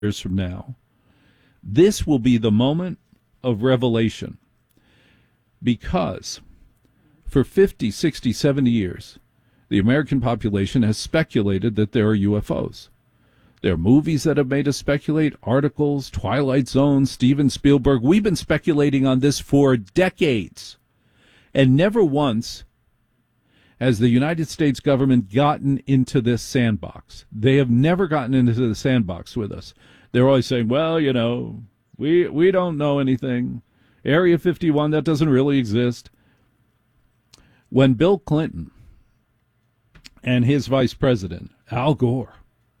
years from now, this will be the moment of revelation, because for 50, 60, 70 years, the American population has speculated that there are UFOs. There are movies that have made us speculate, articles, Twilight Zone, Steven Spielberg. We've been speculating on this for decades. And never once has the United States government gotten into this sandbox. They have never gotten into the sandbox with us. They're always saying, well, you know, we don't know anything. Area 51, that doesn't really exist. When Bill Clinton and his vice president, Al Gore,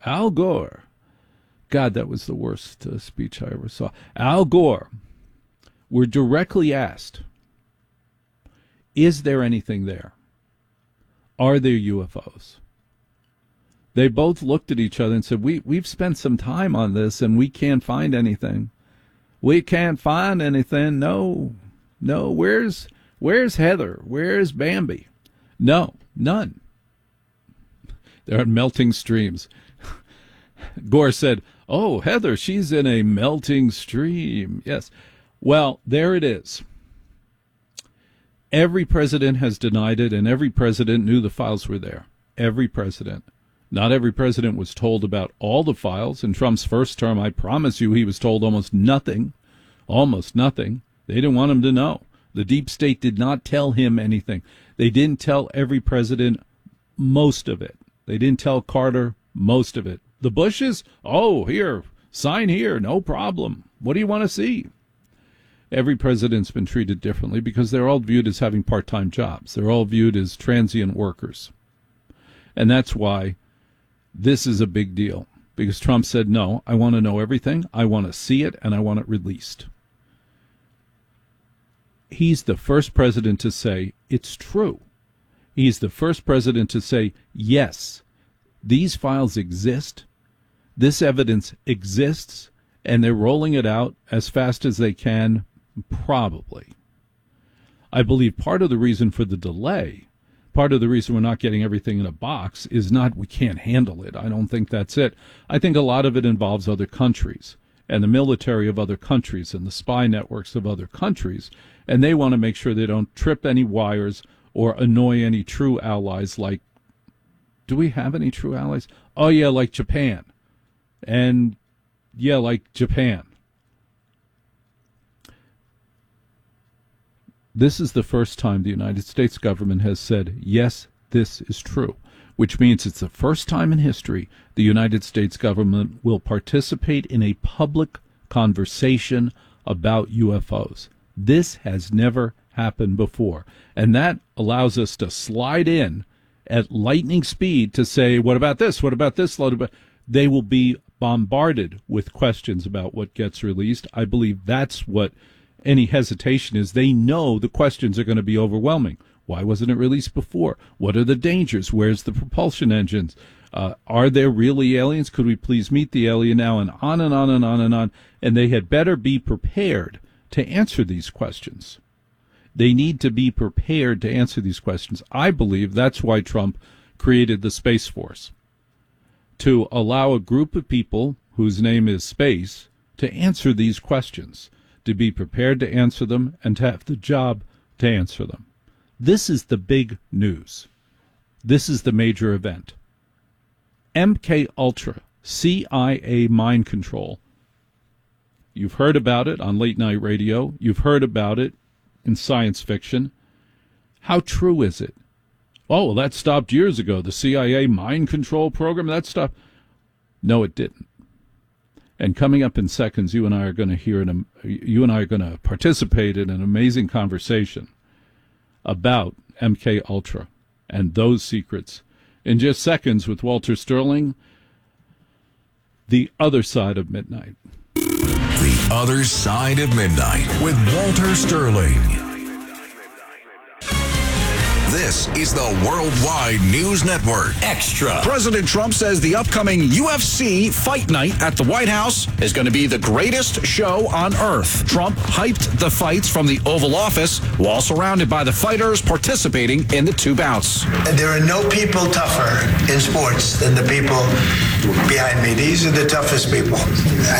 God, that was the worst speech I ever saw. Al Gore were directly asked, is there anything there? Are there UFOs? They both looked at each other and said, we've spent some time on this and we can't find anything. We can't find anything. No. Where's Heather? Where's Bambi? No, none. They're melting streams. Gore said, oh, Heather, she's in a melting stream. Yes. Well, there it is. Every president has denied it, and every president knew the files were there. Every president. Not every president was told about all the files. In Trump's first term, I promise you, he was told almost nothing. Almost nothing. They didn't want him to know. The deep state did not tell him anything. They didn't tell every president most of it. They didn't tell Carter most of it. The Bushes, oh, here, sign here, no problem. What do you want to see? Every president's been treated differently because they're all viewed as having part-time jobs. They're all viewed as transient workers. And that's why this is a big deal, because Trump said, no, I want to know everything, I want to see it, and I want it released. He's the first president to say it's true. He's the first president to say, yes, these files exist, this evidence exists, and they're rolling it out as fast as they can, probably. I believe part of the reason for the delay, part of the reason we're not getting everything in a box is not we can't handle it. I don't think that's it. I think a lot of it involves other countries and the military of other countries and the spy networks of other countries, and they want to make sure they don't trip any wires or annoy any true allies like, do we have any true allies? Oh, yeah, like Japan. And, yeah, like Japan. This is the first time the United States government has said, yes, this is true, which means it's the first time in history the United States government will participate in a public conversation about UFOs. This has never happened before, and that allows us to slide in at lightning speed to say, what about this? What about this? They will be bombarded with questions about what gets released. I believe that's what any hesitation is. They know the questions are going to be overwhelming. Why wasn't it released before? What are the dangers? Where's the propulsion engines? Are there really aliens? Could we please meet the alien now? And on and on and on and on. And they had better be prepared to answer these questions. They need to be prepared to answer these questions. I believe that's why Trump created the Space Force, to allow a group of people whose name is space to answer these questions, to be prepared to answer them, and to have the job to answer them. This is the big news. This is the major event. MK Ultra, CIA mind control. You've heard about it on late night radio. You've heard about it in science fiction. How true is it? Oh, well, that stopped years ago. The CIA mind control program, that stopped. No, it didn't. And coming up in seconds, you and I are going to participate in an amazing conversation about MK Ultra and those secrets. In just seconds with Walter Sterling, The Other Side of Midnight. The Other Side of Midnight with Walter Sterling. This is the Worldwide News Network Extra. President Trump says the upcoming UFC Fight Night at the White House is going to be the greatest show on earth. Trump hyped the fights from the Oval Office while surrounded by the fighters participating in the two bouts. There are no people tougher in sports than the people behind me. These are the toughest people.